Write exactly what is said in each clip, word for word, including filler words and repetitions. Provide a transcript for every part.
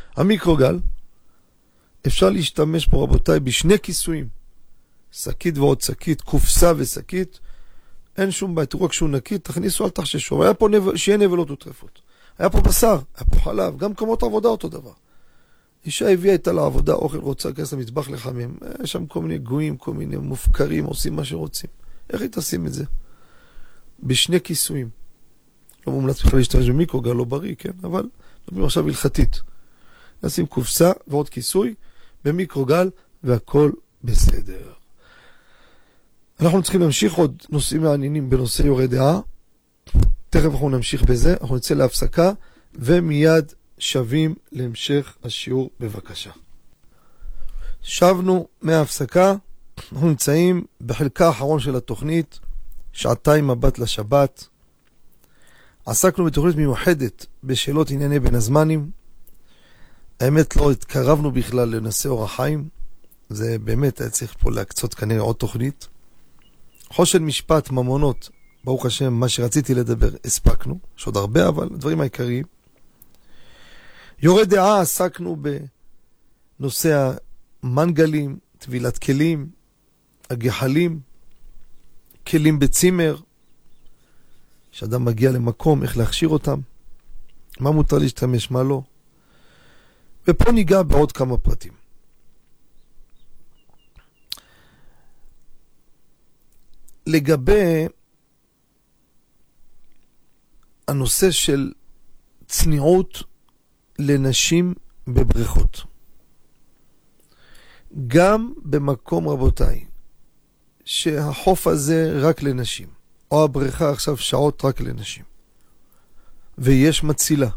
המיקרוגל, אפשר להשתמש פה רבותיי בשני כיסויים, שקית ועוד שקית, קופסה ושקית, אין שום בעיה, תראו כשהוא נקי, תכניסו, אל תחששו, היה פה נב... שיהיה נבלות וטרפות, היה פה בשר, היה פה חלב, גם כמות עבודה אותו דבר. אישה הביאה איתה לעבודה, אוכל רוצה להיכנס למטבח לחמים, יש שם כל מיני גויים, כל מיני מופקרים, עושים מה שרוצים. איך היא תשים את זה? בשני כיסויים. לא מומלץ בכלל להשתמש במיקרוגל, לא בריא, כן? אבל נותנים עכשיו הלכתית. נשים קופסה ועוד כיסוי במיקרוגל, והכל בסדר. אנחנו צריכים להמשיך עוד נושאים מעניינים בנושא יורה דעה. תכף אנחנו נמשיך בזה, אנחנו נצא להפסקה, ומיד שווים להמשך השיעור בבקשה. שבנו מההפסקה, אנחנו נמצאים בחלקה האחרון של התוכנית, שעתיים מבט לשבת. עסקנו בתוכנית מיוחדת בשאלות ענייני בין הזמנים. האמת לא התקרבנו בכלל לנושא אורח חיים, זה באמת היה צריך פה להקצות כנראה עוד תוכנית. חושן משפט ממונות, ברוך השם, מה שרציתי לדבר הספקנו, יש עוד הרבה אבל הדברים העיקריים. יורה דעה עסקנו בנושא המנגלים, טבילת כלים, הגחלים, כלים בצימר, שאדם מגיע למקום, איך להכשיר אותם, מה מותר להשתמש, מה לא. ופה ניגע בעוד כמה פרטים. לגבי הנושא של צניעות לנשים בבריכות. גם במקום רבותיי, שהחוף הזה רק לנשים, או הבריכה עכשיו שעות רק לנשים, ויש מצילה.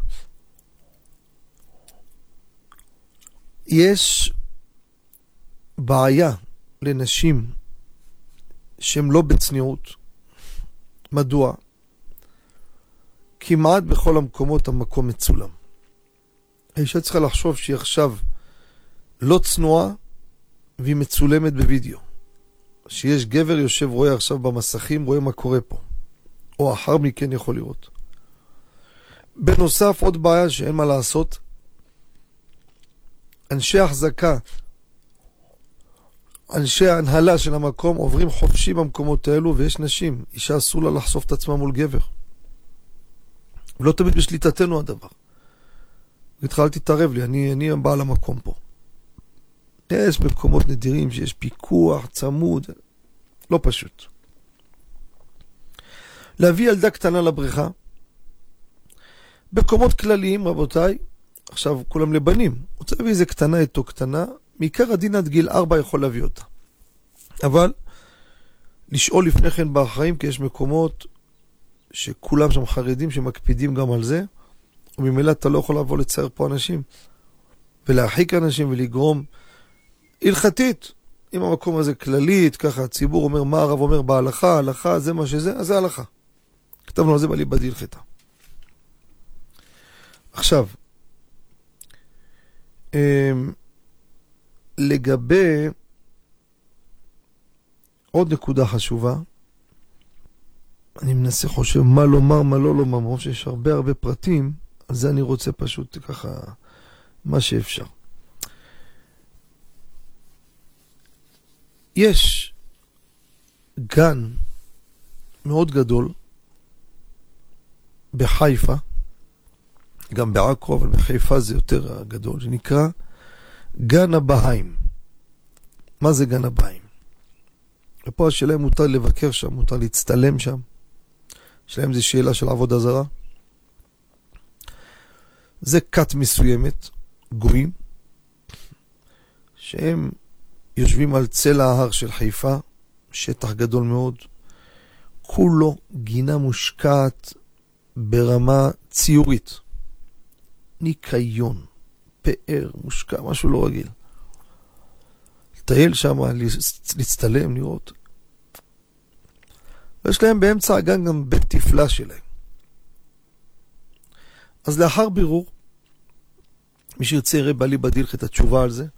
יש בעיה לנשים שהן לא בצניעות. מדוע? כמעט בכל המקומות המקום מצולם. האישה צריכה לחשוב שהיא עכשיו לא צנועה והיא מצולמת בווידאו. שיש גבר יושב רואה עכשיו במסכים, רואה מה קורה פה. או אחר מכן יכול לראות. בנוסף עוד בעיה שאין מה לעשות. אנשי החזקה, אנשי ההנהלה של המקום עוברים חופשי במקומות האלו, ויש נשים, אישה אסור לה לחשוף את עצמה מול גבר. ולא תמיד בשליטתנו הדבר. התחלתי תתערב לי, אני, אני הבעל המקום פה. יש מקומות נדירים שיש פיקוח, צמוד, לא פשוט. להביא ילדה קטנה לבריכה, במקומות כלליים רבותיי, עכשיו כולם לבנים, רוצה להביא איזה קטנה איתו קטנה, מעיקר הדין עד גיל ארבע יכול להביא אותה. אבל לשאול לפני כן בחיים, כי יש מקומות שכולם שם חרדים שמקפידים גם על זה, וממילא אתה לא יכול לבוא לצייר פה אנשים, ולהרחיק אנשים ולגרום הלכתית. אם המקום הזה כללית, ככה הציבור אומר מה הרב אומר בהלכה, הלכה זה מה שזה, אז זה הלכה. כתבנו על זה בליבא דהלכתא. עכשיו, לגבי עוד נקודה חשובה, אני מנסה חושב מה לומר, מה לא לומר, מרוב שיש הרבה הרבה פרטים, אז זה אני רוצה פשוט ככה מה שאפשר. יש גן מאוד גדול בחיפה, גם בעכו, אבל בחיפה זה יותר גדול, שנקרא גן הבהאים. מה זה גן הבהאים? ופה השאלה אם מותר לבקר שם, מותר להצטלם שם. השאלה אם זה שאלה של עבודה זרה. זה כת מסוימת, גויים, שהם יושבים על צל ההר של חיפה, שטח גדול מאוד, כולו גינה מושקעת ברמה ציורית. ניקיון, פאר, מושקע, משהו לא רגיל. לטייל שם, להצטלם, לראות. ויש להם באמצע הגן גם בית תפלה שלהם. אז לאחר בירור, מי שירצה יראה בליבא דהלכתא את התשובה על זה,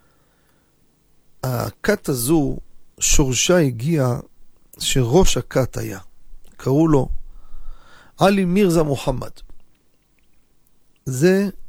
הכת הזו, שורשה הגיע שראש הכת היה. קראו לו עלי מירזה מוחמד. זה